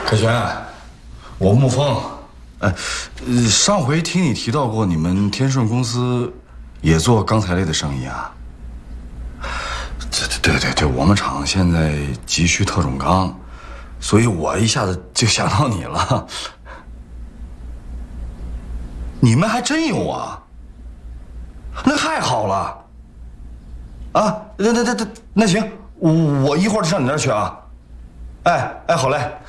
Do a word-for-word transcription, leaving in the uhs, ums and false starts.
凯旋，我沐风。哎，上回听你提到过，你们天顺公司也做钢材类的生意啊？对对对对，我们厂现在急需特种钢，所以我一下子就想到你了。你们还真有啊？那太好了。啊，那那那那那行，我我一会儿上你那儿去啊。哎哎，好嘞。